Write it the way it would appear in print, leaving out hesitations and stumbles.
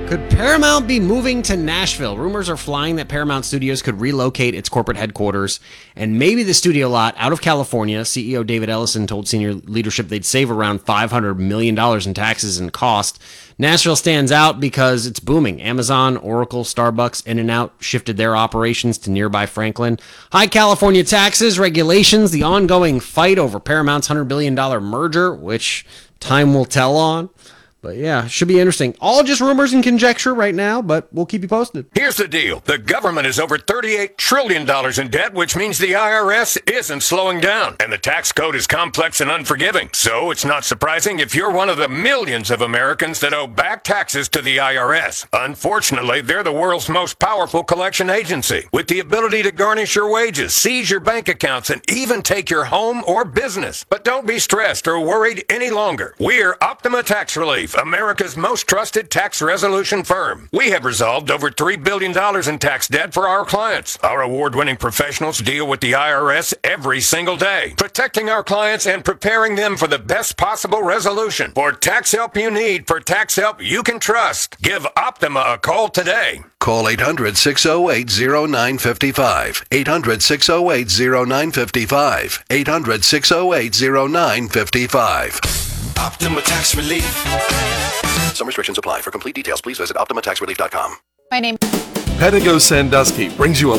Could Paramount be moving to Nashville? Rumors are flying that Paramount Studios could relocate its corporate headquarters and maybe the studio lot out of California. CEO David Ellison told senior leadership they'd save around $500 million in taxes and cost. Nashville stands out because it's booming. Amazon, Oracle, Starbucks, In-N-Out shifted their operations to nearby Franklin. High California taxes, regulations, the ongoing fight over Paramount's $100 billion merger, which time will tell on. But yeah, should be interesting. All just rumors and conjecture right now, but we'll keep you posted. Here's the deal. The government is over $38 trillion in debt, which means the IRS isn't slowing down. And the tax code is complex and unforgiving. So it's not surprising if you're one of the millions of Americans that owe back taxes to the IRS. Unfortunately, they're the world's most powerful collection agency, with the ability to garnish your wages, seize your bank accounts, and even take your home or business. But don't be stressed or worried any longer. We're Optima Tax Relief, America's most trusted tax resolution firm. We have resolved over $3 billion in tax debt for our clients. Our award-winning professionals deal with the IRS every single day, protecting our clients and preparing them for the best possible resolution. For tax help you need, for tax help you can trust, give Optima a call today. Call 800-608-0955. 800-608-0955. 800-608-0955. Optima Tax Relief. Some restrictions apply. For complete details, please visit OptimaTaxRelief.com. My name Pedigo Sandusky brings you a